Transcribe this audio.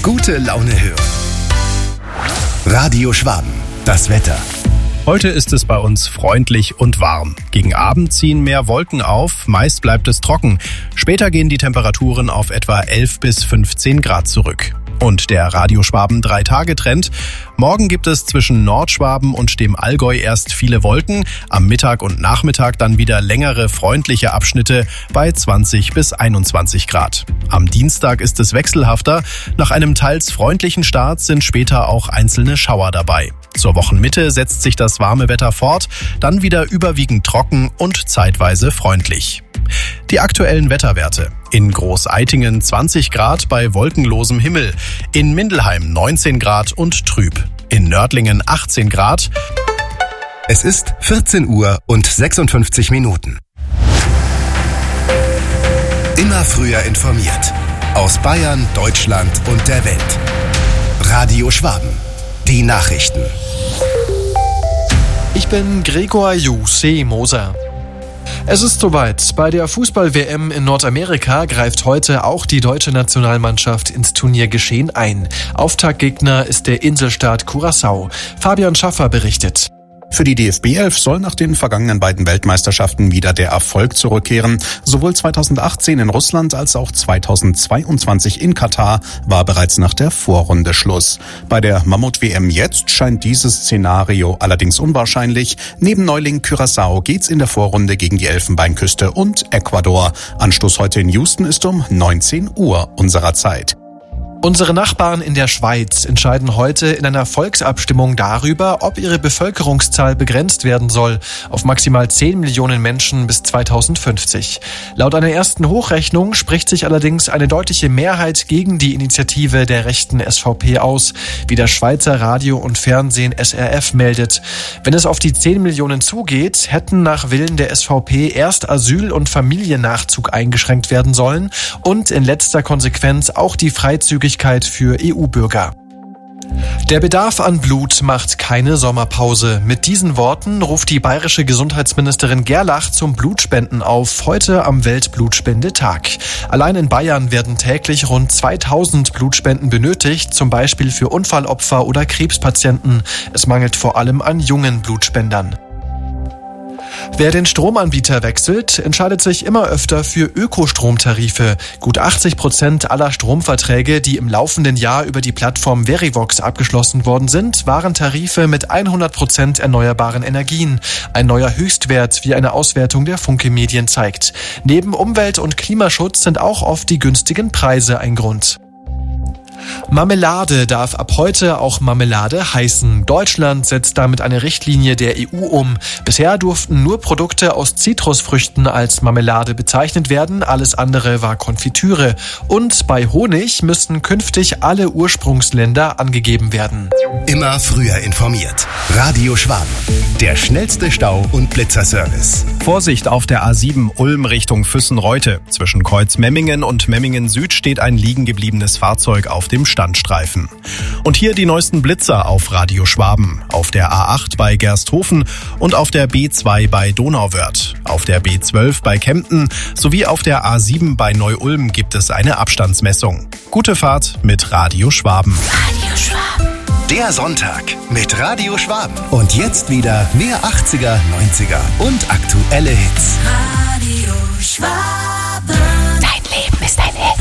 Gute Laune hören. Radio Schwaben, das Wetter. Heute ist es bei uns freundlich und warm. Gegen Abend ziehen mehr Wolken auf, meist bleibt es trocken. Später gehen die Temperaturen auf etwa 11 bis 15 Grad zurück. Und der Radio Schwaben 3-Tage-Trend. Morgen gibt es zwischen Nordschwaben und dem Allgäu erst viele Wolken, am Mittag und Nachmittag dann wieder längere freundliche Abschnitte bei 20 bis 21 Grad. Am Dienstag ist es wechselhafter. Nach einem teils freundlichen Start sind später auch einzelne Schauer dabei. Zur Wochenmitte setzt sich das warme Wetter fort, dann wieder überwiegend trocken und zeitweise freundlich. Die aktuellen Wetterwerte. In Großeitingen 20 Grad bei wolkenlosem Himmel, in Mindelheim 19 Grad und trüb, in Nördlingen 18 Grad. Es ist 14 Uhr und 56 Minuten. Immer früher informiert. Aus Bayern, Deutschland und der Welt. Radio Schwaben. Die Nachrichten. Ich bin Gregor Moser. Es ist soweit. Bei der Fußball-WM in Nordamerika greift heute auch die deutsche Nationalmannschaft ins Turniergeschehen ein. Auftaktgegner ist der Inselstaat Curaçao. Fabian Schaffer berichtet. Für die DFB 11 soll nach den vergangenen beiden Weltmeisterschaften wieder der Erfolg zurückkehren. Sowohl 2018 in Russland als auch 2022 in Katar war bereits nach der Vorrunde Schluss. Bei der Mammut-WM jetzt scheint dieses Szenario allerdings unwahrscheinlich. Neben Neuling Curaçao geht's in der Vorrunde gegen die Elfenbeinküste und Ecuador. Anstoß heute in Houston ist um 19 Uhr unserer Zeit. Unsere Nachbarn in der Schweiz entscheiden heute in einer Volksabstimmung darüber, ob ihre Bevölkerungszahl begrenzt werden soll auf maximal 10 Millionen Menschen bis 2050. Laut einer ersten Hochrechnung spricht sich allerdings eine deutliche Mehrheit gegen die Initiative der rechten SVP aus, wie das Schweizer Radio und Fernsehen SRF meldet. Wenn es auf die 10 Millionen zugeht, hätten nach Willen der SVP erst Asyl- und Familiennachzug eingeschränkt werden sollen und in letzter Konsequenz auch die Freizügigkeit für EU-Bürger. Der Bedarf an Blut macht keine Sommerpause. Mit diesen Worten ruft die bayerische Gesundheitsministerin Gerlach zum Blutspenden auf, heute am Weltblutspendetag. Allein in Bayern werden täglich rund 2000 Blutspenden benötigt, zum Beispiel für Unfallopfer oder Krebspatienten. Es mangelt vor allem an jungen Blutspendern. Wer den Stromanbieter wechselt, entscheidet sich immer öfter für Ökostromtarife. Gut 80% aller Stromverträge, die im laufenden Jahr über die Plattform Verivox abgeschlossen worden sind, waren Tarife mit 100% erneuerbaren Energien. Ein neuer Höchstwert, wie eine Auswertung der Funke Medien zeigt. Neben Umwelt- und Klimaschutz sind auch oft die günstigen Preise ein Grund. Marmelade darf ab heute auch Marmelade heißen. Deutschland setzt damit eine Richtlinie der EU um. Bisher durften nur Produkte aus Zitrusfrüchten als Marmelade bezeichnet werden, alles andere war Konfitüre. Und bei Honig müssen künftig alle Ursprungsländer angegeben werden. Immer früher informiert. Radio Schwaben. Der schnellste Stau- und Blitzerservice. Vorsicht auf der A7 Ulm Richtung Füssen-Reute. Zwischen Kreuz-Memmingen und Memmingen Süd steht ein liegen gebliebenes Fahrzeug auf dem Standstreifen. Und hier die neuesten Blitzer auf Radio Schwaben. Auf der A8 bei Gersthofen und auf der B2 bei Donauwörth. Auf der B12 bei Kempten sowie auf der A7 bei Neu-Ulm gibt es eine Abstandsmessung. Gute Fahrt mit Radio Schwaben. Radio Schwaben. Der Sonntag mit Radio Schwaben. Und jetzt wieder mehr 80er, 90er und aktuelle Hits. Radio Schwaben. Dein Leben ist ein Hit.